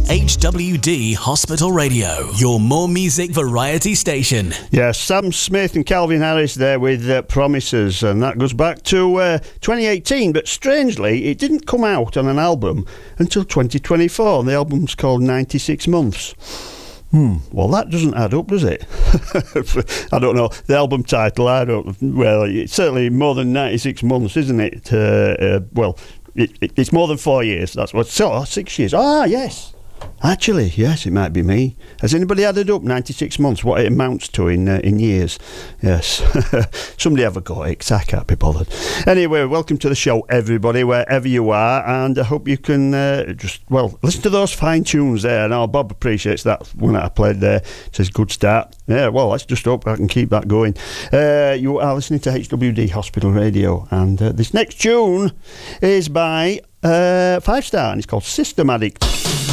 HWD Hospital Radio, your more music variety station. Yeah, Sam Smith and Calvin Harris there with Promises, and that goes back to 2018, but strangely it didn't come out on an album until 2024, and the album's called 96 Months. Well, that doesn't add up, does it? I don't know. The album title, well, it's certainly more than 96 months, isn't it? Well, it's more than 4 years. That's what. So 6 years. Yes. Actually, yes, it might be me. Has anybody added up 96 months, what it amounts to in years? Yes. Somebody have a go at it, I can't be bothered. Anyway, welcome to the show, everybody, wherever you are, and I hope you can listen to those fine tunes there. Now, Bob appreciates that one that I played there. It says, good start. Yeah, well, let's just hope I can keep that going. You are listening to HWD Hospital Radio, and this next tune is by 5 Star, and it's called System Addict.